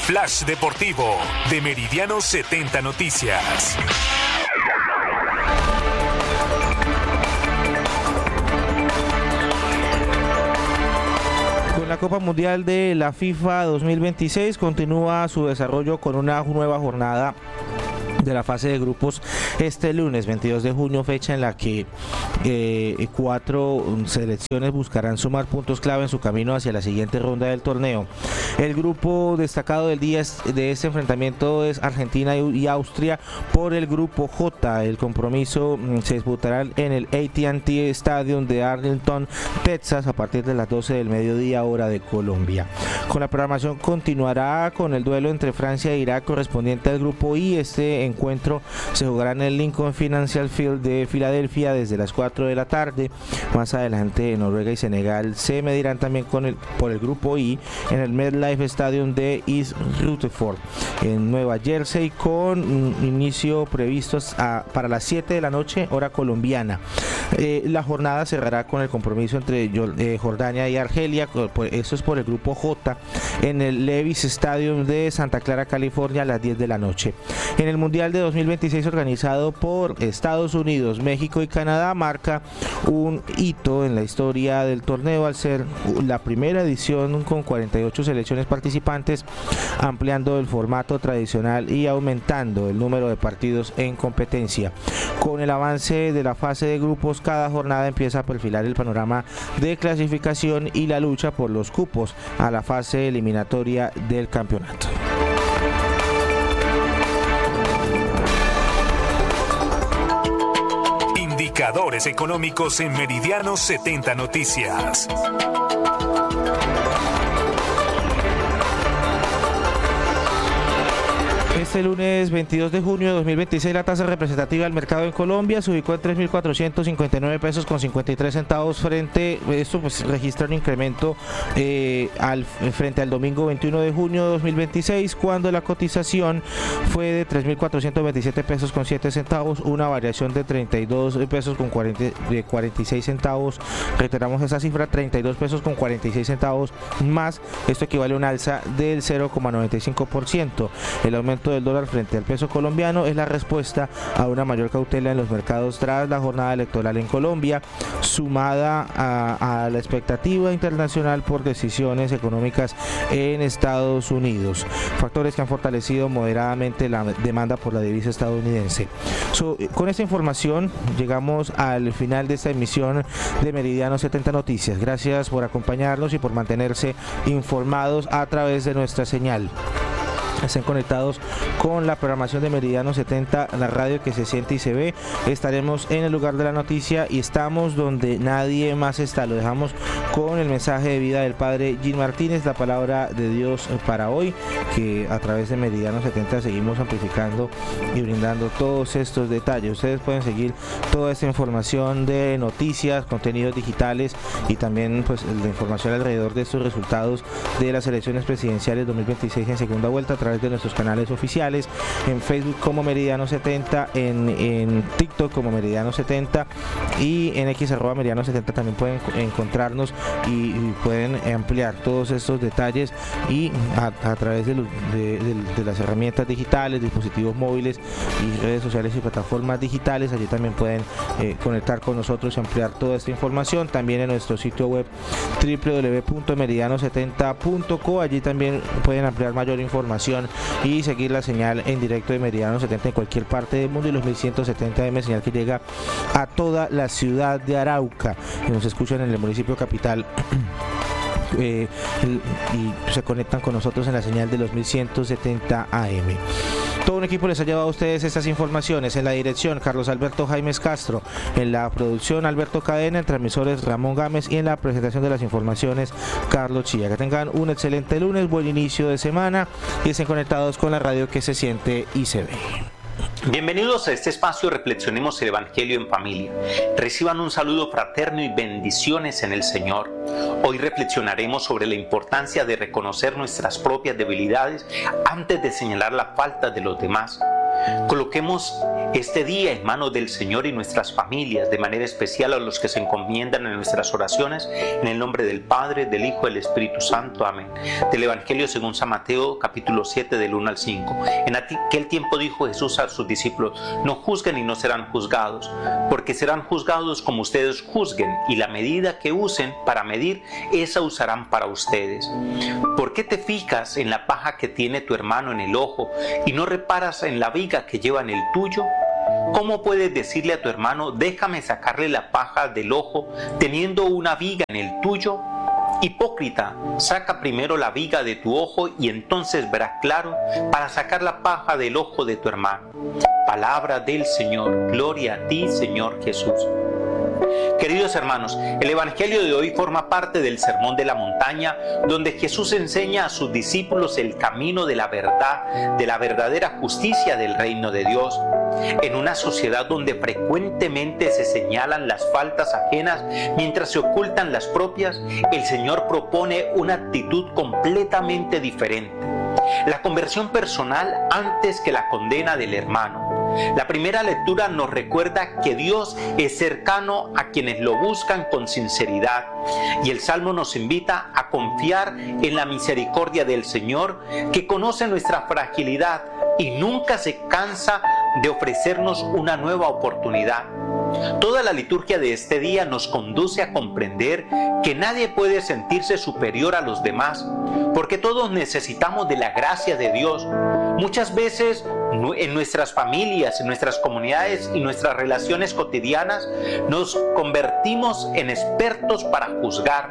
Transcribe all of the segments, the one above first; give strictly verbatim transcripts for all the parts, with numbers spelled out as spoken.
Flash Deportivo de Meridiano setenta Noticias. La Copa Mundial de la FIFA dos mil veintiséis continúa su desarrollo con una nueva jornada de la fase de grupos este lunes veintidós de junio, fecha en la que eh, cuatro selecciones buscarán sumar puntos clave en su camino hacia la siguiente ronda del torneo. El grupo destacado del día de este enfrentamiento es Argentina y Austria por el grupo J. El compromiso se disputará en el A T and T Stadium de Arlington, Texas, a partir de las doce del mediodía hora de Colombia. Con la programación continuará con el duelo entre Francia e Irak correspondiente al grupo I. Este encuentro se jugará en el Lincoln Financial Field de Filadelfia desde las cuatro de la tarde. Más adelante Noruega y Senegal se medirán también con el, por el grupo I en el MetLife Stadium de East Rutherford en Nueva Jersey, con un inicio previsto a, para las siete de la noche hora colombiana. Eh, la jornada cerrará con el compromiso entre eh, Jordania y Argelia, eso es por el grupo J, en el Levi's Stadium de Santa Clara, California, a las diez de la noche. En el Mundial de dos mil veintiséis organizado por Estados Unidos, México y Canadá, marca un hito en la historia del torneo al ser la primera edición con cuarenta y ocho selecciones participantes, ampliando el formato tradicional y aumentando el número de partidos en competencia. Con el avance de la fase de grupos, cada jornada empieza a perfilar el panorama de clasificación y la lucha por los cupos a la fase eliminatoria del campeonato. Indicadores económicos en Meridiano setenta Noticias. Este lunes veintidós de junio de dos mil veintiséis la tasa representativa del mercado en Colombia se ubicó en tres mil cuatrocientos cincuenta y nueve pesos con cincuenta y tres centavos frente, esto pues registra un incremento eh, al, frente al domingo veintiuno de junio de dos mil veintiséis, cuando la cotización fue de tres mil cuatrocientos veintisiete pesos con siete centavos, una variación de treinta y dos pesos con cuarenta, de cuarenta y seis centavos. Reiteramos esa cifra, treinta y dos pesos con cuarenta y seis centavos más, esto equivale a un alza del cero coma noventa y cinco por ciento. El aumento del dólar frente al peso colombiano es la respuesta a una mayor cautela en los mercados tras la jornada electoral en Colombia, sumada a, a la expectativa internacional por decisiones económicas en Estados Unidos, factores que han fortalecido moderadamente la demanda por la divisa estadounidense. So, con esta información llegamos al final de esta emisión de Meridiano setenta Noticias. Gracias por acompañarnos y por mantenerse informados a través de nuestra señal. Estén conectados con la programación de Meridiano setenta, la radio que se siente y se ve. Estaremos en el lugar de la noticia y estamos donde nadie más está. Lo dejamos con el mensaje de vida del padre Gil Martínez, la palabra de Dios para hoy, que a través de Meridiano setenta seguimos amplificando y brindando todos estos detalles. Ustedes pueden seguir toda esta información de noticias, contenidos digitales y también pues la información alrededor de estos resultados de las elecciones presidenciales dos mil veintiséis en segunda vuelta a través de nuestros canales oficiales, en Facebook como Meridiano setenta, en, en TikTok como Meridiano setenta y en X arroba Meridiano setenta también pueden encontrarnos y, y pueden ampliar todos estos detalles y a, a través de, los, de, de, de las herramientas digitales, dispositivos móviles y redes sociales y plataformas digitales. Allí también pueden eh, conectar con nosotros y ampliar toda esta información. También en nuestro sitio web doble u doble u doble u punto meridiano setenta punto co, allí también pueden ampliar mayor información y seguir la señal en directo de Meridiano setenta en cualquier parte del mundo y los mil ciento setenta eme, señal que llega a toda la ciudad de Arauca y nos escuchan en el municipio capital. Eh, y se conectan con nosotros en la señal de los mil ciento setenta A M. Todo un equipo les ha llevado a ustedes estas informaciones. En la dirección, Carlos Alberto Jaimes Castro. En la producción, Alberto Cadena. En transmisores, Ramón Gámez. Y en la presentación de las informaciones, Carlos Chía. Que tengan un excelente lunes, buen inicio de semana y estén conectados con la radio que se siente y se ve. Bienvenidos a este espacio Reflexionemos el Evangelio en Familia. Reciban un saludo fraterno y bendiciones en el Señor. Hoy reflexionaremos sobre la importancia de reconocer nuestras propias debilidades antes de señalar la falta de los demás. Coloquemos este día en manos del Señor y nuestras familias, de manera especial a los que se encomiendan en nuestras oraciones, en el nombre del Padre, del Hijo y del Espíritu Santo. Amén. Del Evangelio según San Mateo, capítulo siete, del uno al cinco. En aquel tiempo dijo Jesús a sus discípulos: no juzguen y no serán juzgados, porque serán juzgados como ustedes juzguen, y la medida que usen para medir, esa usarán para ustedes. ¿Por qué te fijas en la paja que tiene tu hermano en el ojo y no reparas en la viga que lleva en el tuyo? ¿Cómo puedes decirle a tu hermano: déjame sacarle la paja del ojo, teniendo una viga en el tuyo? Hipócrita, saca primero la viga de tu ojo y entonces verás claro para sacar la paja del ojo de tu hermano. Palabra del Señor. Gloria a ti, Señor Jesús. Queridos hermanos, el Evangelio de hoy forma parte del Sermón de la Montaña, donde Jesús enseña a sus discípulos el camino de la verdad, de la verdadera justicia del reino de Dios. En una sociedad donde frecuentemente se señalan las faltas ajenas mientras se ocultan las propias, el Señor propone una actitud completamente diferente: la conversión personal antes que la condena del hermano. La primera lectura nos recuerda que Dios es cercano a quienes lo buscan con sinceridad, y el Salmo nos invita a confiar en la misericordia del Señor, que conoce nuestra fragilidad y nunca se cansa de ofrecernos una nueva oportunidad. Toda la liturgia de este día nos conduce a comprender que nadie puede sentirse superior a los demás, porque todos necesitamos de la gracia de Dios. Muchas veces en nuestras familias, en nuestras comunidades y nuestras relaciones cotidianas nos convertimos en expertos para juzgar.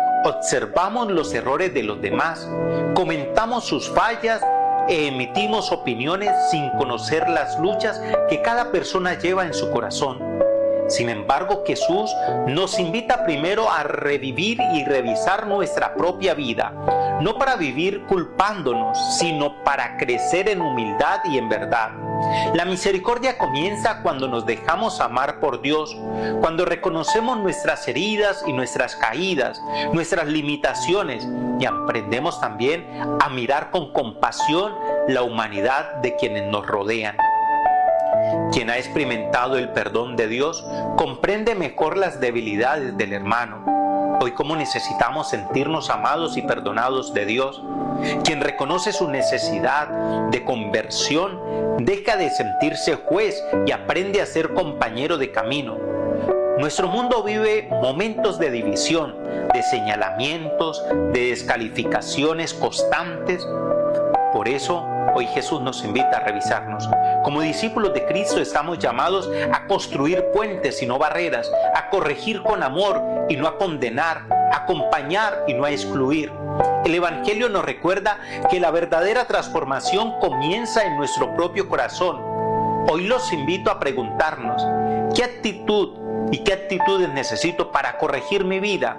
Observamos los errores de los demás, comentamos sus fallas e emitimos opiniones sin conocer las luchas que cada persona lleva en su corazón. Sin embargo, Jesús nos invita primero a revivir y revisar nuestra propia vida, no para vivir culpándonos, sino para crecer en humildad y en verdad. La misericordia comienza cuando nos dejamos amar por Dios, cuando reconocemos nuestras heridas y nuestras caídas, nuestras limitaciones, y aprendemos también a mirar con compasión la humanidad de quienes nos rodean. Quien ha experimentado el perdón de Dios comprende mejor las debilidades del hermano. Hoy, cómo necesitamos sentirnos amados y perdonados de Dios. Quien reconoce su necesidad de conversión deja de sentirse juez y aprende a ser compañero de camino. Nuestro mundo vive momentos de división, de señalamientos, de descalificaciones constantes. Por eso, hoy Jesús nos invita a revisarnos. Como discípulos de Cristo estamos llamados a construir puentes y no barreras, a corregir con amor y no a condenar, a acompañar y no a excluir. El Evangelio nos recuerda que la verdadera transformación comienza en nuestro propio corazón. Hoy los invito a preguntarnos: ¿qué actitud y qué actitudes necesito para corregir mi vida?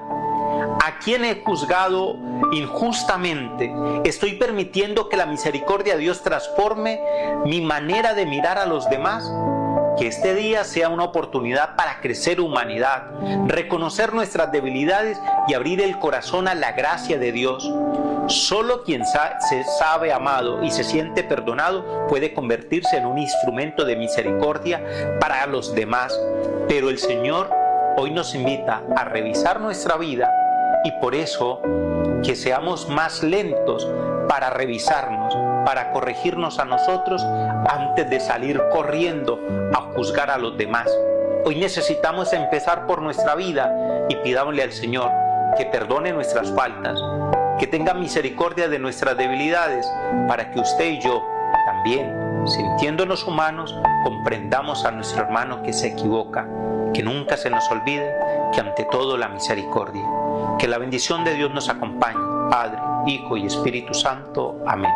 ¿A quién he juzgado injustamente? ¿Estoy permitiendo que la misericordia de Dios transforme mi manera de mirar a los demás? Que este día sea una oportunidad para crecer humanidad, reconocer nuestras debilidades y abrir el corazón a la gracia de Dios. Solo quien se sabe amado y se siente perdonado puede convertirse en un instrumento de misericordia para los demás. Pero el Señor hoy nos invita a revisar nuestra vida, y por eso que seamos más lentos para revisarnos, para corregirnos a nosotros antes de salir corriendo a juzgar a los demás. Hoy necesitamos empezar por nuestra vida y pidámosle al Señor que perdone nuestras faltas, que tenga misericordia de nuestras debilidades, para que usted y yo también, sintiéndonos humanos, comprendamos a nuestro hermano que se equivoca. Que nunca se nos olvide que ante todo la misericordia. Que la bendición de Dios nos acompañe, Padre, Hijo y Espíritu Santo. Amén.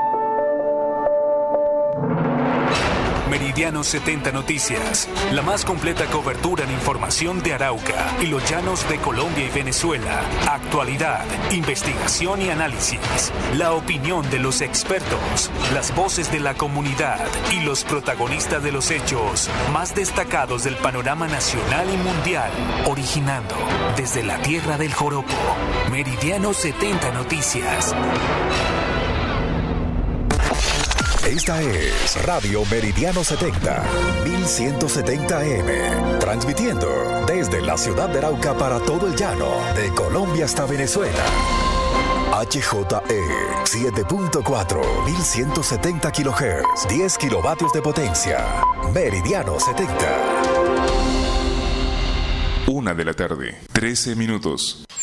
Meridiano setenta Noticias, la más completa cobertura en información de Arauca y los llanos de Colombia y Venezuela. Actualidad, investigación y análisis. La opinión de los expertos, las voces de la comunidad y los protagonistas de los hechos más destacados del panorama nacional y mundial. Originando desde la tierra del joropo. Meridiano setenta Noticias. Esta es Radio Meridiano setenta, mil ciento setenta A M, transmitiendo desde la ciudad de Arauca para todo el llano, de Colombia hasta Venezuela. H J E siete punto cuatro, mil ciento setenta kilohertz, diez kilovatios de potencia. Meridiano setenta. Una de la tarde, trece minutos.